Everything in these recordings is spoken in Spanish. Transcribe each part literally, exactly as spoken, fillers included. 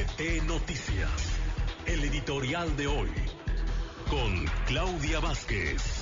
T Noticias, el editorial de hoy, con Claudia Vázquez.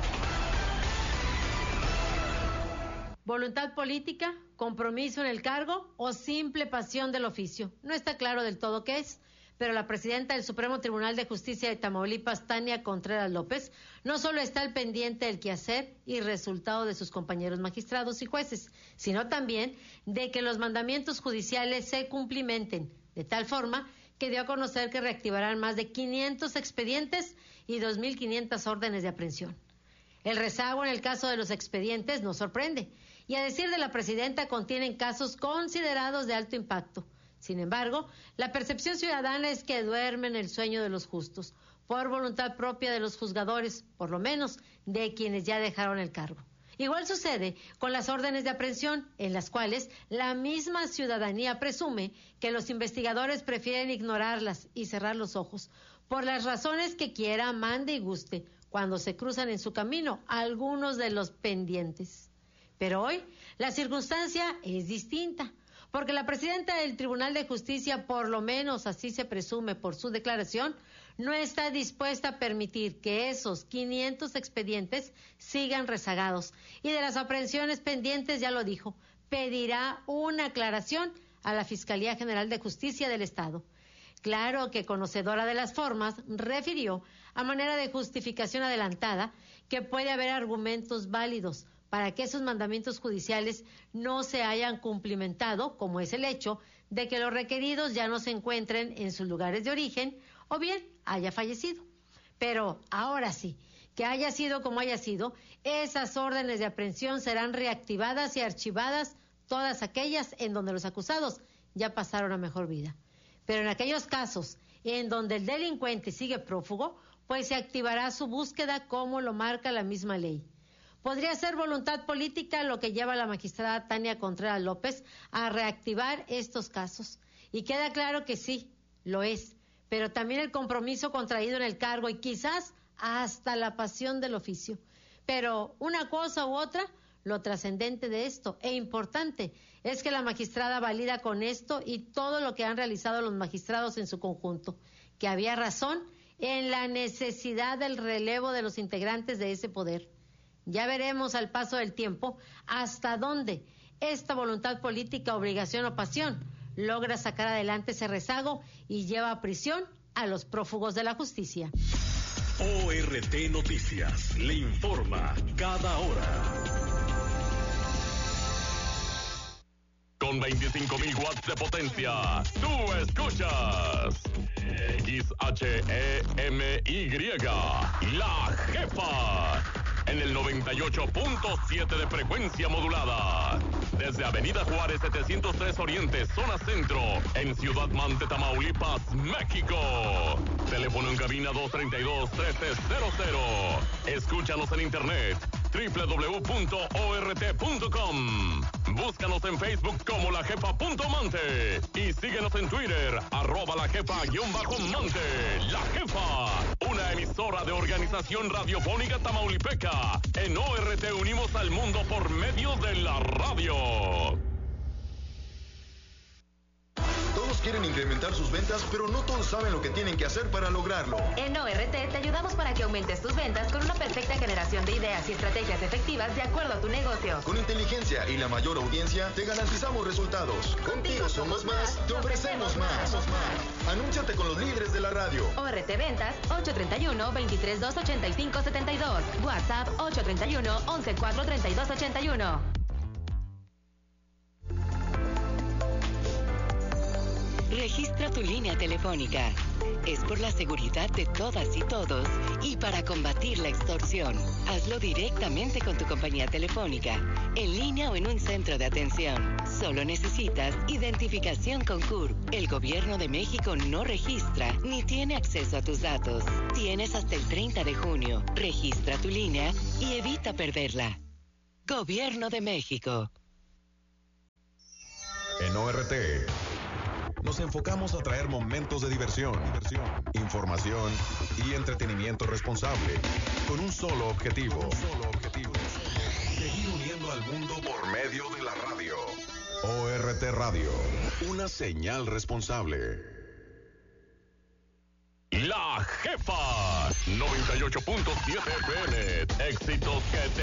¿Voluntad política, compromiso en el cargo o simple pasión del oficio? No está claro del todo qué es, pero la presidenta del Supremo Tribunal de Justicia de Tamaulipas, Tania Contreras López, no solo está al pendiente del quehacer y resultado de sus compañeros magistrados y jueces, sino también de que los mandamientos judiciales se cumplimenten, de tal forma que dio a conocer que reactivarán más de quinientos expedientes y dos mil quinientas órdenes de aprehensión. El rezago en el caso de los expedientes nos sorprende, y a decir de la presidenta contienen casos considerados de alto impacto. Sin embargo, la percepción ciudadana es que duermen el sueño de los justos, por voluntad propia de los juzgadores, por lo menos de quienes ya dejaron el cargo. Igual sucede con las órdenes de aprehensión, en las cuales la misma ciudadanía presume que los investigadores prefieren ignorarlas y cerrar los ojos, por las razones que quiera, mande y guste, cuando se cruzan en su camino algunos de los pendientes. Pero hoy la circunstancia es distinta, porque la presidenta del Tribunal de Justicia, por lo menos así se presume por su declaración, no está dispuesta a permitir que esos quinientos expedientes sigan rezagados. Y de las aprehensiones pendientes, ya lo dijo, pedirá una aclaración a la Fiscalía General de Justicia del Estado. Claro que, conocedora de las formas, refirió, a manera de justificación adelantada, que puede haber argumentos válidos para que esos mandamientos judiciales no se hayan cumplimentado, como es el hecho de que los requeridos ya no se encuentren en sus lugares de origen o bien haya fallecido. Pero ahora sí, que haya sido como haya sido, esas órdenes de aprehensión serán reactivadas y archivadas, todas aquellas en donde los acusados ya pasaron a mejor vida. Pero en aquellos casos en donde el delincuente sigue prófugo, pues se activará su búsqueda como lo marca la misma ley. Podría ser voluntad política lo que lleva a la magistrada Tania Contreras López a reactivar estos casos. Y queda claro que sí, lo es, pero también el compromiso contraído en el cargo y quizás hasta la pasión del oficio. Pero una cosa u otra, lo trascendente de esto e importante es que la magistrada valida con esto y todo lo que han realizado los magistrados en su conjunto, que había razón en la necesidad del relevo de los integrantes de ese poder. Ya veremos al paso del tiempo hasta dónde esta voluntad política, obligación o pasión logra sacar adelante ese rezago y lleva a prisión a los prófugos de la justicia. O R T Noticias le informa cada hora. Con veinticinco mil watts de potencia, tú escuchas X H E M Y, La Jefa, en el noventa y ocho punto siete de frecuencia modulada. Desde Avenida Juárez setecientos tres Oriente, zona centro, en Ciudad Mante, Tamaulipas, México. Teléfono en cabina dos treinta y dos, trece cero cero. Escúchanos en internet doble u doble u doble u punto o r t punto com. Búscanos en Facebook como La Jefa punto Mante y síguenos en Twitter, arroba La Jefa guión bajo Mante. La Jefa, una emisora de Organización Radiofónica Tamaulipeca. En O R T unimos al mundo por medio de la radio. Todos quieren incrementar sus ventas, pero no todos saben lo que tienen que hacer para lograrlo. En O R T te ayudamos para que aumentes tus ventas con una perfecta generación de ideas y estrategias efectivas de acuerdo a tu negocio. Con inteligencia y la mayor audiencia, te garantizamos resultados. Contigo somos más, te ofrecemos más. Anúnciate con los líderes de la radio. O R T Ventas, ocho treinta y uno, veintitrés dos ochenta y cinco setenta y dos. WhatsApp, ocho treinta y uno, once cuatro treinta y dos ochenta y uno. Registra tu línea telefónica. Es por la seguridad de todas y todos y para combatir la extorsión. Hazlo directamente con tu compañía telefónica, en línea o en un centro de atención. Solo necesitas identificación con C U R P. El Gobierno de México no registra ni tiene acceso a tus datos. Tienes hasta el treinta de junio. Registra tu línea y evita perderla. Gobierno de México. En O R T nos enfocamos a traer momentos de diversión, diversión, información y entretenimiento responsable, con un solo objetivo, un solo objetivo, seguir uniendo al mundo por medio de la radio. O R T Radio, una señal responsable. Jefa. noventa y ocho punto siete F M. Éxitos que te